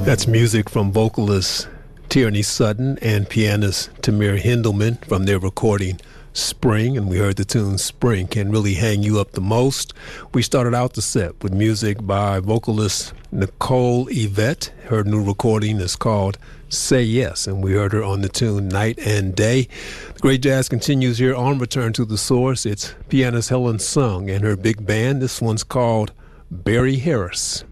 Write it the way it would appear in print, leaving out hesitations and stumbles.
That's music from vocalist Tierney Sutton and pianist Tamir Hendelman from their recording Spring, and we heard the tune Spring Can Really Hang You Up the Most. We started out the set with music by vocalist Nicole Yvette. Her new recording is called Say Yes, and we heard her on the tune Night and Day. The great jazz continues here on Return to the Source. It's pianist Helen Sung and her big band. This one's called Barry Harris.